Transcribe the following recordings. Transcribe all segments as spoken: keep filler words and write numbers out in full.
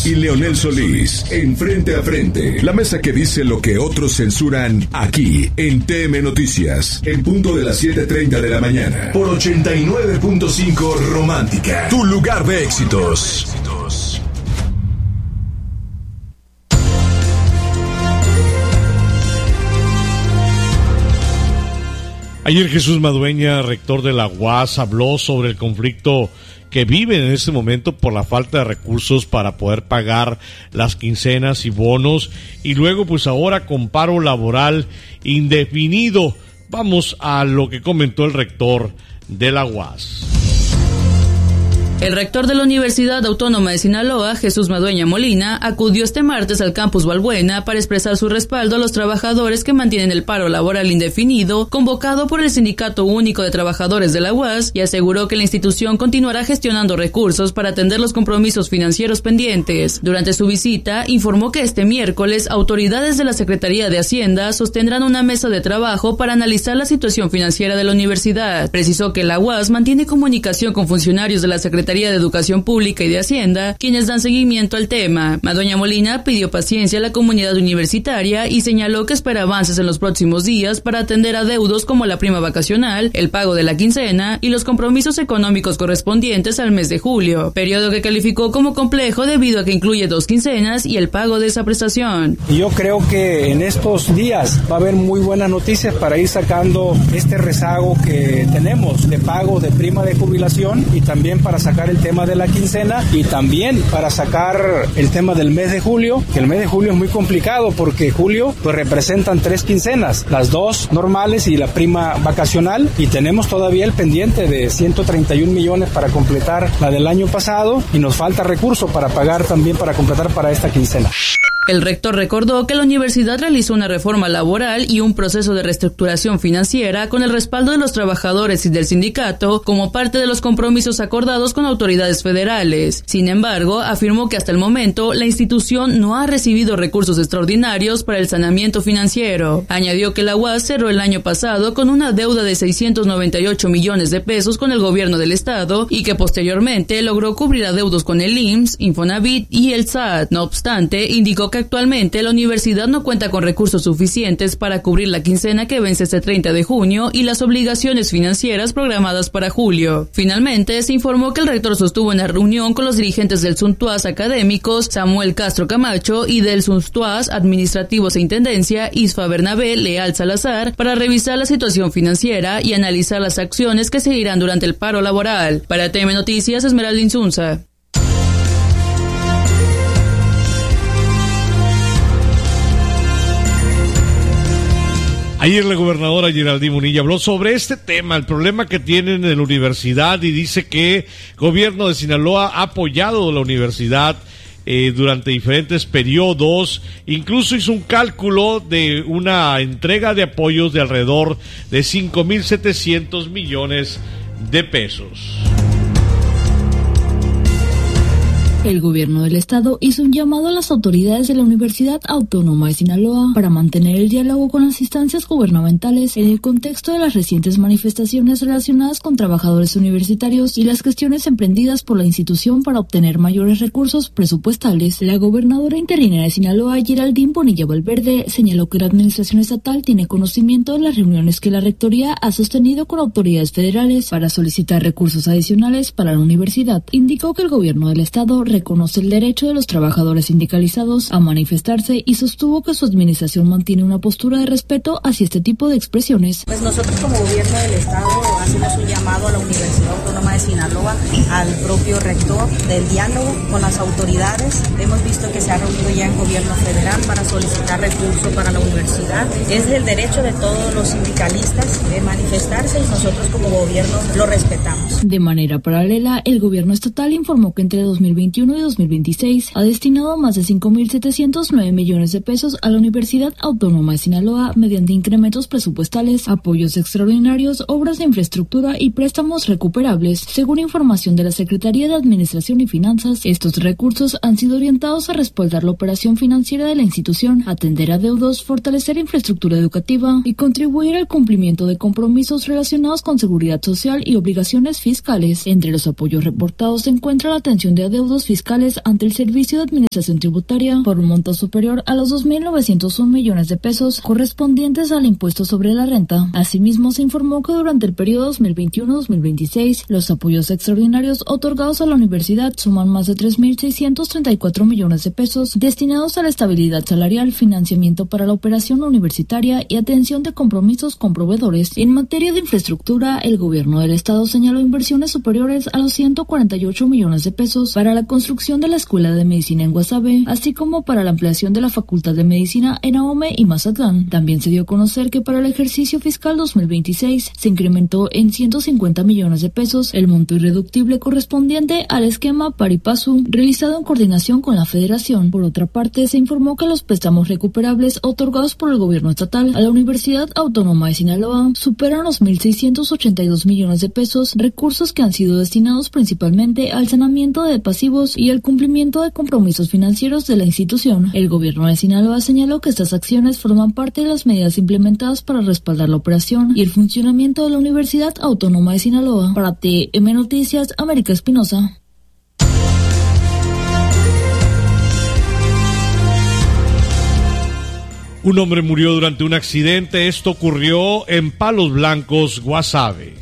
y Leonel Solís en Frente a Frente. La mesa que dice lo que otros censuran, aquí en T M Noticias, en punto de las siete treinta de la mañana, por ochenta y nueve punto cinco Romántica, tu lugar de éxitos. Ayer Jesús Madueña, rector de la U A S, habló sobre el conflicto que viven en este momento por la falta de recursos para poder pagar las quincenas y bonos, y luego pues ahora con paro laboral indefinido. Vamos a lo que comentó el rector de la U A S. El rector de la Universidad Autónoma de Sinaloa, Jesús Madueña Molina, acudió este martes al campus Balbuena para expresar su respaldo a los trabajadores que mantienen el paro laboral indefinido convocado por el Sindicato Único de Trabajadores de la U A S, y aseguró que la institución continuará gestionando recursos para atender los compromisos financieros pendientes. Durante su visita, informó que este miércoles autoridades de la Secretaría de Hacienda sostendrán una mesa de trabajo para analizar la situación financiera de la universidad. Precisó que la U A S mantiene comunicación con funcionarios de la Secretaría de Educación Pública y de Hacienda, quienes dan seguimiento al tema. Madueña Molina pidió paciencia a la comunidad universitaria y señaló que espera avances en los próximos días para atender adeudos como la prima vacacional, el pago de la quincena y los compromisos económicos correspondientes al mes de julio, periodo que calificó como complejo debido a que incluye dos quincenas y el pago de esa prestación. Yo creo que en estos días va a haber muy buenas noticias para ir sacando este rezago que tenemos de pago de prima de jubilación, y también para sacar el tema de la quincena, y también para sacar el tema del mes de julio, que el mes de julio es muy complicado porque julio pues representan tres quincenas, las dos normales y la prima vacacional, y tenemos todavía el pendiente de ciento treinta y un millones para completar la del año pasado, y nos falta recurso para pagar también para completar para esta quincena. El rector recordó que la universidad realizó una reforma laboral y un proceso de reestructuración financiera con el respaldo de los trabajadores y del sindicato como parte de los compromisos acordados con autoridades federales. Sin embargo, afirmó que hasta el momento la institución no ha recibido recursos extraordinarios para el saneamiento financiero. Añadió que la U A S cerró el año pasado con una deuda de seiscientos noventa y ocho millones de pesos con el gobierno del estado, y que posteriormente logró cubrir adeudos con el I M S S, Infonavit y el S A T. No obstante, indicó que actualmente la universidad no cuenta con recursos suficientes para cubrir la quincena que vence este treinta de junio y las obligaciones financieras programadas para julio. Finalmente, se informó que el rector sostuvo una reunión con los dirigentes del SUNTUAS académicos, Samuel Castro Camacho, y del SUNTUAS administrativos e intendencia, Isfa Bernabé Leal Salazar, para revisar la situación financiera y analizar las acciones que seguirán durante el paro laboral. Para T M Noticias, Esmeralda Insunza. Ayer la gobernadora Geraldine Munilla habló sobre este tema, el problema que tienen en la universidad, y dice que el gobierno de Sinaloa ha apoyado a la universidad eh, durante diferentes periodos. Incluso hizo un cálculo de una entrega de apoyos de alrededor de cinco mil setecientos millones de pesos. El gobierno del estado hizo un llamado a las autoridades de la Universidad Autónoma de Sinaloa para mantener el diálogo con las instancias gubernamentales en el contexto de las recientes manifestaciones relacionadas con trabajadores universitarios y las gestiones emprendidas por la institución para obtener mayores recursos presupuestales. La gobernadora interina de Sinaloa, Geraldine Bonilla Valverde, señaló que la administración estatal tiene conocimiento de las reuniones que la rectoría ha sostenido con autoridades federales para solicitar recursos adicionales para la universidad. Indicó que el gobierno del estado reconoce el derecho de los trabajadores sindicalizados a manifestarse y sostuvo que su administración mantiene una postura de respeto hacia este tipo de expresiones. Pues nosotros como gobierno del estado hacemos un llamado a la Universidad Autónoma de Sinaloa, al propio rector, del diálogo con las autoridades. Hemos visto que se ha reunido ya en gobierno federal para solicitar recursos para la universidad. Es el derecho de todos los sindicalistas de manifestarse y nosotros como gobierno lo respetamos. De manera paralela, el gobierno estatal informó que entre dos mil veintiuno y dos mil veintiséis ha destinado más de cinco mil setecientos nueve millones de pesos a la Universidad Autónoma de Sinaloa mediante incrementos presupuestales, apoyos extraordinarios, obras de infraestructura y préstamos recuperables. Según información de la Secretaría de Administración y Finanzas, estos recursos han sido orientados a respaldar la operación financiera de la institución, atender adeudos, fortalecer infraestructura educativa y contribuir al cumplimiento de compromisos relacionados con seguridad social y obligaciones fiscales. Entre los apoyos reportados se encuentra la atención de adeudos fiscales ante el Servicio de Administración Tributaria por un monto superior a los dos mil novecientos un millones de pesos correspondientes al impuesto sobre la renta. Asimismo, se informó que durante el periodo dos mil veintiuno a dos mil veintiséis, los apoyos extraordinarios otorgados a la universidad suman más de tres mil seiscientos treinta y cuatro millones de pesos destinados a la estabilidad salarial, financiamiento para la operación universitaria y atención de compromisos con proveedores. En materia de infraestructura, el gobierno del estado señaló inversiones superiores a los ciento cuarenta y ocho millones de pesos para la construcción de la Escuela de Medicina en Guasave, así como para la ampliación de la Facultad de Medicina en Ahome y Mazatlán. También se dio a conocer que para el ejercicio fiscal dos mil veintiséis se incrementó en ciento cincuenta millones de pesos el monto irreductible correspondiente al esquema pari passu realizado en coordinación con la Federación. Por otra parte, se informó que los préstamos recuperables otorgados por el gobierno estatal a la Universidad Autónoma de Sinaloa superan los mil seiscientos ochenta y dos millones de pesos, recursos que han sido destinados principalmente al sanamiento de pasivos y al cumplimiento de compromisos financieros de la institución. El gobierno de Sinaloa señaló que estas acciones forman parte de las medidas implementadas para respaldar la operación y el funcionamiento de la Universidad Autónoma de Sinaloa. Para T M Noticias, América Espinosa. Un hombre murió durante un accidente. Esto ocurrió en Palos Blancos, Guasave.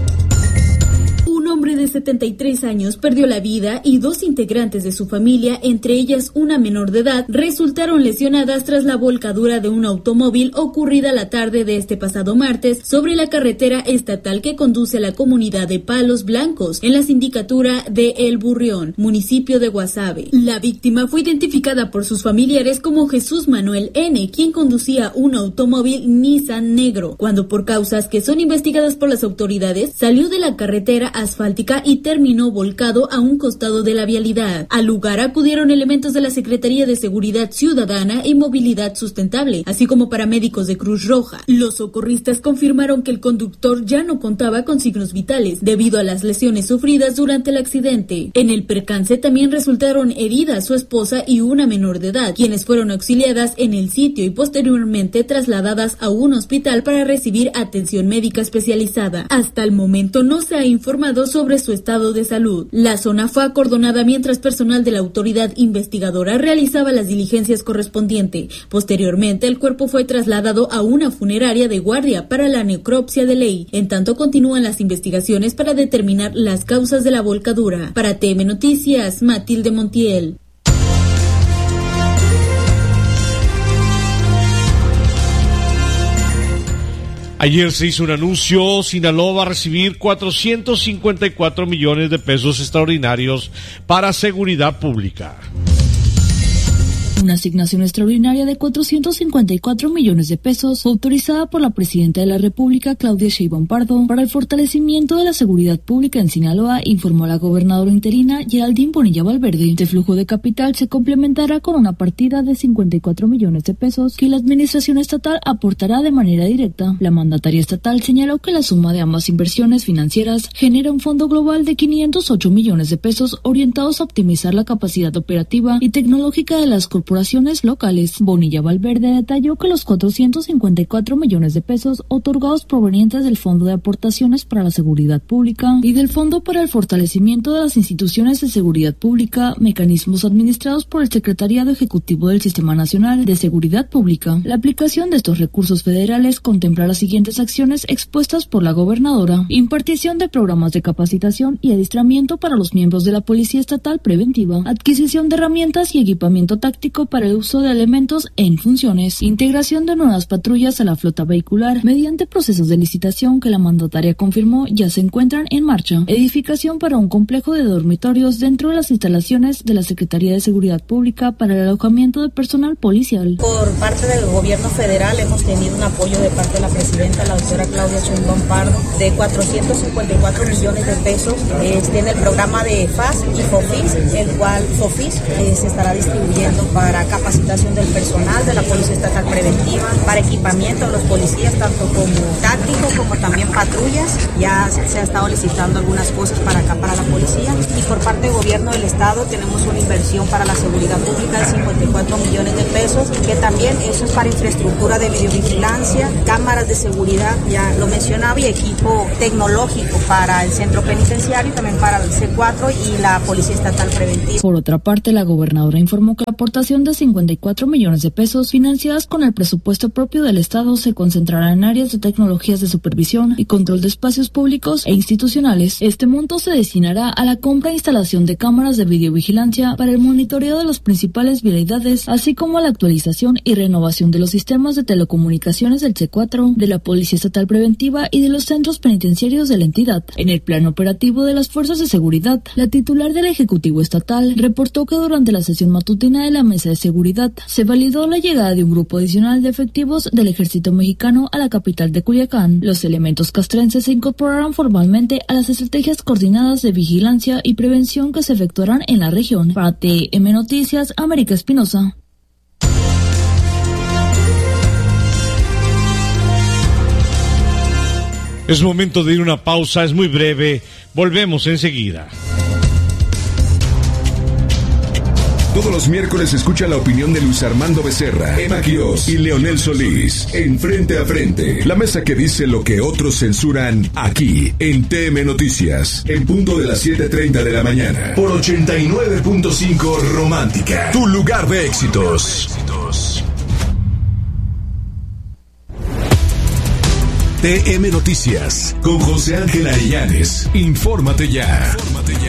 De setenta y tres años perdió la vida y dos integrantes de su familia, entre ellas una menor de edad, resultaron lesionadas tras la volcadura de un automóvil ocurrida la tarde de este pasado martes sobre la carretera estatal que conduce a la comunidad de Palos Blancos, en la sindicatura de El Burrión, municipio de Guasave. La víctima fue identificada por sus familiares como Jesús Manuel N., quien conducía un automóvil Nissan negro, cuando por causas que son investigadas por las autoridades, salió de la carretera asfáltica y terminó volcado a un costado de la vialidad. Al lugar acudieron elementos de la Secretaría de Seguridad Ciudadana y Movilidad Sustentable, así como paramédicos de Cruz Roja. Los socorristas confirmaron que el conductor ya no contaba con signos vitales, debido a las lesiones sufridas durante el accidente. En el percance también resultaron heridas su esposa y una menor de edad, quienes fueron auxiliadas en el sitio y posteriormente trasladadas a un hospital para recibir atención médica especializada. Hasta el momento no se ha informado sobre su estado de salud. La zona fue acordonada mientras personal de la autoridad investigadora realizaba las diligencias correspondientes. Posteriormente, el cuerpo fue trasladado a una funeraria de guardia para la necropsia de ley. En tanto, continúan las investigaciones para determinar las causas de la volcadura. Para T M Noticias, Matilde Montiel. Ayer se hizo un anuncio. Sinaloa va a recibir cuatrocientos cincuenta y cuatro millones de pesos extraordinarios para seguridad pública. Una asignación extraordinaria de cuatrocientos cincuenta y cuatro millones de pesos fue autorizada por la presidenta de la República, Claudia Sheinbaum Pardo, para el fortalecimiento de la seguridad pública en Sinaloa, informó la gobernadora interina Geraldine Bonilla Valverde. Este flujo de capital se complementará con una partida de cincuenta y cuatro millones de pesos que la administración estatal aportará de manera directa. La mandataria estatal señaló que la suma de ambas inversiones financieras genera un fondo global de quinientos ocho millones de pesos orientados a optimizar la capacidad operativa y tecnológica de las corporaciones locales. Bonilla Valverde detalló que los cuatrocientos cincuenta y cuatro millones de pesos otorgados provenientes del Fondo de Aportaciones para la Seguridad Pública y del Fondo para el Fortalecimiento de las Instituciones de Seguridad Pública, mecanismos administrados por el Secretariado Ejecutivo del Sistema Nacional de Seguridad Pública. La aplicación de estos recursos federales contempla las siguientes acciones expuestas por la gobernadora: impartición de programas de capacitación y adiestramiento para los miembros de la Policía Estatal Preventiva, adquisición de herramientas y equipamiento táctico para el uso de elementos en funciones, integración de nuevas patrullas a la flota vehicular mediante procesos de licitación que la mandataria confirmó ya se encuentran en marcha, edificación para un complejo de dormitorios dentro de las instalaciones de la Secretaría de Seguridad Pública para el alojamiento de personal policial. Por parte del gobierno federal hemos tenido un apoyo de parte de la presidenta, la doctora Claudia Sheinbaum Pardo, de cuatrocientos cincuenta y cuatro millones de pesos. Eh, tiene el programa de F A S y FOFIS, el cual FOFIS eh, se estará distribuyendo para para capacitación del personal de la Policía Estatal Preventiva, para equipamiento de los policías, tanto como táctico como también patrullas. Ya se ha estado licitando algunas cosas para acá, para la policía. Y por parte del gobierno del estado tenemos una inversión para la seguridad pública de cincuenta y cuatro millones de pesos, que también eso es para infraestructura de videovigilancia, cámaras de seguridad, ya lo mencionaba, y equipo tecnológico para el centro penitenciario y también para el C cuatro y la Policía Estatal Preventiva. Por otra parte, la gobernadora informó que la aportación de cincuenta y cuatro millones de pesos financiadas con el presupuesto propio del estado se concentrará en áreas de tecnologías de supervisión y control de espacios públicos e institucionales. Este monto se destinará a la compra e instalación de cámaras de videovigilancia para el monitoreo de las principales vialidades, así como a la actualización y renovación de los sistemas de telecomunicaciones del C cuatro, de la Policía Estatal Preventiva y de los centros penitenciarios de la entidad. En el plano operativo de las fuerzas de seguridad, la titular del Ejecutivo Estatal reportó que durante la sesión matutina de la Mesa de Seguridad se validó la llegada de un grupo adicional de efectivos del Ejército Mexicano a la capital de Culiacán. Los elementos castrenses se incorporarán formalmente a las estrategias coordinadas de vigilancia y prevención que se efectuarán en la región. Para T M Noticias, América Espinosa. Es momento de ir a una pausa, es muy breve. Volvemos enseguida. Todos los miércoles escucha la opinión de Luis Armando Becerra, Emma Quiroz y Leonel Solís en Frente a Frente. La mesa que dice lo que otros censuran, aquí en T M Noticias, en punto de las siete treinta de la mañana, por ochenta y nueve punto cinco Romántica, tu lugar de éxitos. T M Noticias, con José Ángel Arellanes. Infórmate ya. Infórmate ya.